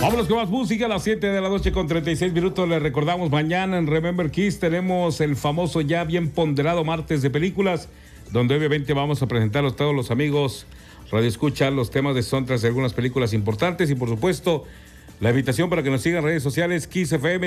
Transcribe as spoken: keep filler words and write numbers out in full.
Vámonos con más música a las siete de la noche con treinta y seis minutos. Les recordamos, mañana en Remember Kiss tenemos el famoso ya bien ponderado martes de películas, donde obviamente vamos a presentar a todos los amigos Radio Escucha los temas de soundtracks de algunas películas importantes y por supuesto la invitación para que nos sigan en redes sociales Kiss F M.